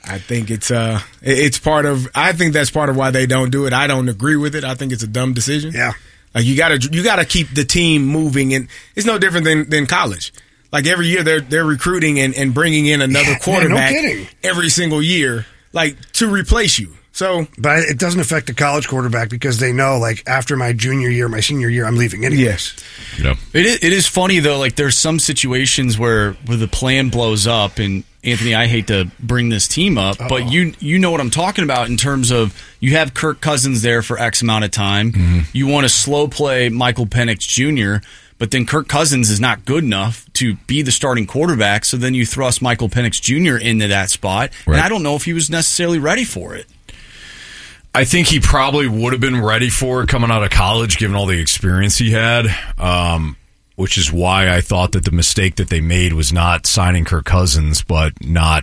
I think it's part of. I think that's part of why they don't do it. I don't agree with it. I think it's a dumb decision. Yeah, like you gotta keep the team moving, and it's no different than college. Like every year they're recruiting and bringing in another quarterback every single year, like to replace you. So, but it doesn't affect the college quarterback because they know, like, after my junior year, my senior year, I'm leaving anyways. Yes. Yeah. It is funny, though, like, there's some situations where the plan blows up, and, Anthony, I hate to bring this team up, but you know what I'm talking about in terms of you have Kirk Cousins there for X amount of time. Mm-hmm. You want to slow play Michael Penix Jr., but then Kirk Cousins is not good enough to be the starting quarterback, so then you thrust Michael Penix Jr. into that spot, right. And I don't know if he was necessarily ready for it. I think he probably would have been ready for it coming out of college, given all the experience he had, which is why I thought that the mistake that they made was not signing Kirk Cousins, but not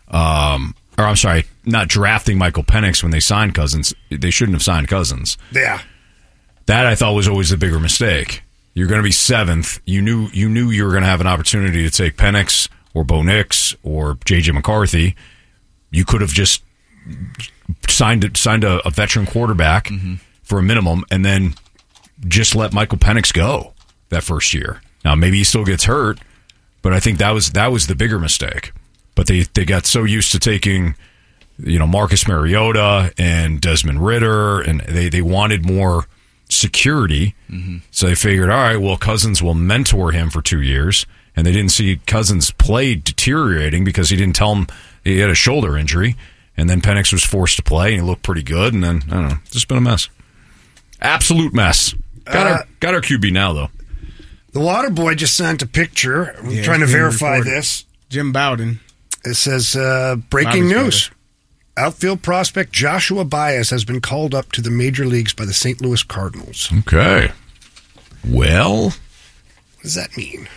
drafting Michael Penix when they signed Cousins. They shouldn't have signed Cousins. Yeah. That I thought was always the bigger mistake. You're going to be 7th. You knew you were going to have an opportunity to take Penix or Bo Nix or J.J. McCarthy. You could have just signed a veteran quarterback for a minimum and then just let Michael Penix go that first year. Now, maybe he still gets hurt, but I think that was the bigger mistake. But they got so used to taking, Marcus Mariota and Desmond Ridder, and they wanted more security. Mm-hmm. So they figured, all right, well, Cousins will mentor him for 2 years, and they didn't see Cousins' play deteriorating because he didn't tell him he had a shoulder injury. And then Penix was forced to play, and he looked pretty good. And then, I don't know, just been a mess. Absolute mess. Got our QB now, though. The Water Boy just sent a picture. I'm trying to verify this. Jim Bowden. It says, breaking news. Outfield prospect Joshua Baez has been called up to the major leagues by the St. Louis Cardinals. Okay. Well, what does that mean?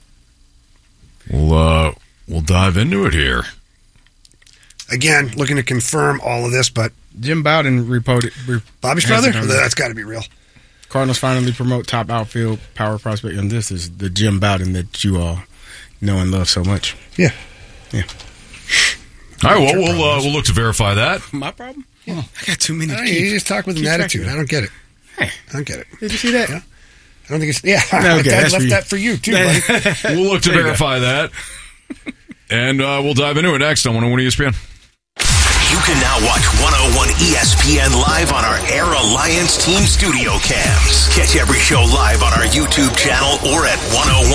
We'll dive into it here. Again, looking to confirm all of this, but Jim Bowden reported. Bobby's brother? That's got to be real. Cardinals finally promote top outfield power prospect, and this is the Jim Bowden that you all know and love so much. Yeah. All right, well, we'll look to verify that. My problem? Yeah. I got too many. You just talk with an attitude. I don't get it. I don't get it. Did you see that? Yeah. I don't think it's... Yeah, no, okay, I left that for you, too, buddy. We'll look to verify that. And we'll dive into it next on 101 ESPN. You can now watch 101 ESPN live on our Air Alliance Team Studio Cams. Catch every show live on our YouTube channel or at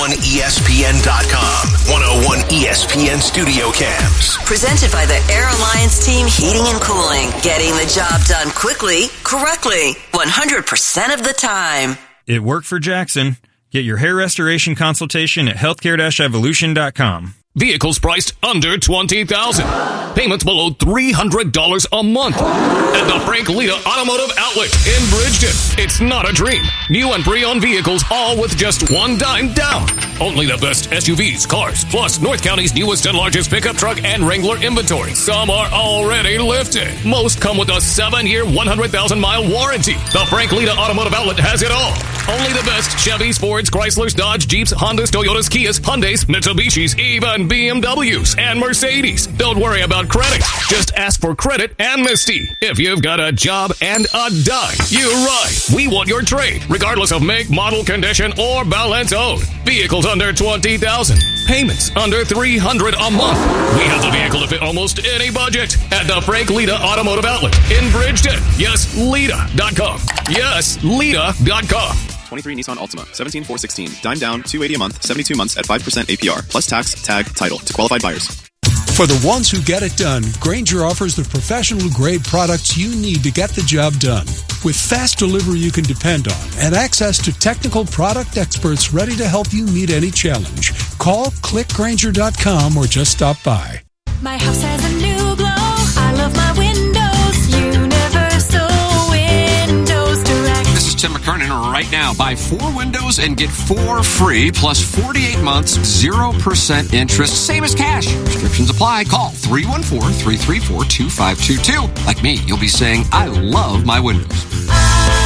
101ESPN.com. 101 ESPN Studio Cams. Presented by the Air Alliance Team Heating and Cooling. Getting the job done quickly, correctly, 100% of the time. It worked for Jackson. Get your hair restoration consultation at healthcare-evolution.com. Vehicles priced under $20,000. Payments below $300 a month. At the Frank Lita Automotive Outlet in Bridgeton. It's not a dream. New and pre-owned vehicles, all with just $1 down. Only the best SUVs, cars, plus North County's newest and largest pickup truck and Wrangler inventory. Some are already lifted. Most come with a 7-year, 100,000-mile warranty. The Frank Lita Automotive Outlet has it all. Only the best Chevys, Fords, Chryslers, Dodge, Jeeps, Hondas, Toyotas, Kias, Hyundais, Mitsubishis, even BMWs and Mercedes. Don't worry about credit. Just ask for credit amnesty. If you've got a job and a dime, you're right. We want your trade, regardless of make, model, condition, or balance owed. Vehicles under $20,000. Payments under $300 a month. We have the vehicle to fit almost any budget at the Frank Lita Automotive Outlet in Bridgeton. Yes, Lita.com. Yes, Lita.com. 23 Nissan Altima, 17,416. Dime down, $280 a month, 72 months at 5% APR, plus tax, tag, title to qualified buyers. For the ones who get it done, Grainger offers the professional-grade products you need to get the job done. With fast delivery you can depend on and access to technical product experts ready to help you meet any challenge. Call, click Grainger.com, or just stop by. My house has a new glow. I love my windows. Universal Windows Direct. This is Tim McKernan. Right now, buy 4 windows and get 4 free, plus 48 months, 0% interest, same as cash. Restrictions apply. Call 314-334-2522. Like me, you'll be saying, I love my windows.